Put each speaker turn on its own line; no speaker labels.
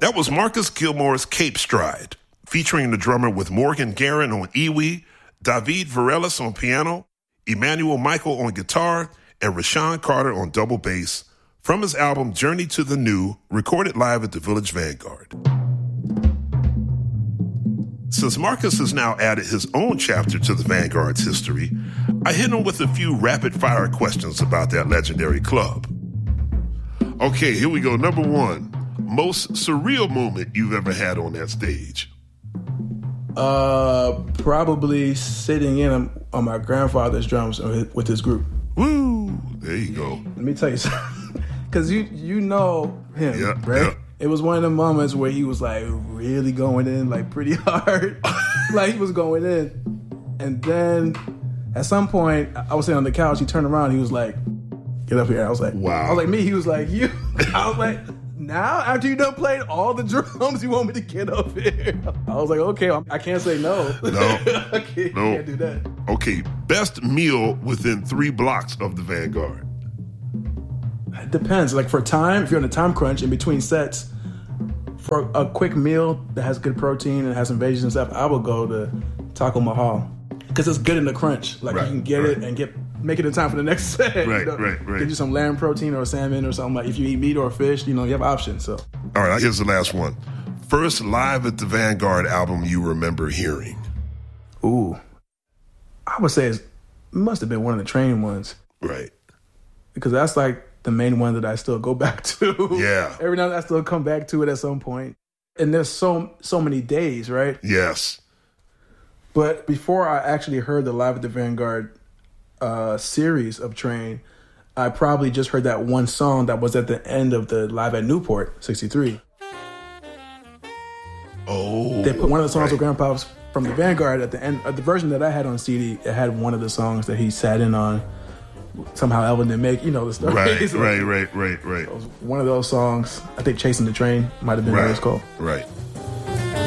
That was Marcus Gilmore's Cape Stride, featuring the drummer with Morgan Guerin on iwi, David Varelis on piano, Emmanuel Michael on guitar, and Rashawn Carter on double bass, from his album Journey to the New, recorded live at the Village Vanguard. Since Marcus has now added his own chapter to the Vanguard's history, I hit him with a few rapid-fire questions about that legendary club. Okay, here we go. Number one, most surreal moment you've ever had on that stage?
Probably sitting in on my grandfather's drums with his group.
Woo! There you go.
Let me tell you something. Because you know him, right?
Yeah.
It was one of the moments where he was like really going in, like pretty hard. Like he was going in. And then at some point, I was sitting on the couch. He turned around. He was like, "Get up here." I was like,
"Wow."
I was like, "Me." He was like, "You." I was like, "Now, after you done played all the drums, you want me to get up here?" I was like, "Okay, I can't say no."
No.
Can't do that.
Okay, best meal within 3 blocks of the Vanguard.
It depends. Like for time, if you're on a time crunch in between sets, for a quick meal that has good protein and has some veggies and stuff, I would go to Taco Mahal because it's good in the crunch. Like you can get it and make it in time for the next set.
Right.
Get you some lamb protein or salmon or something. Like if you eat meat or fish, you have options. So.
All right, here's the last one. First live at the Vanguard album you remember hearing?
Ooh, I would say it must have been one of the Train ones.
Right.
Because that's like the main one that I still go back to.
Yeah.
Every now and then I still come back to it at some point. And there's so many days, right?
Yes.
But before I actually heard the Live at the Vanguard series of Train, I probably just heard that one song that was at the end of the Live at Newport, 63.
Oh.
They put one of the songs with Grandpa's from the Vanguard at the end. The version that I had on CD, it had one of the songs that he sat in on. Somehow Elvin didn't make, the story.
Right.
It was one of those songs. I think Chasing the Train might have been what it was called.
Right.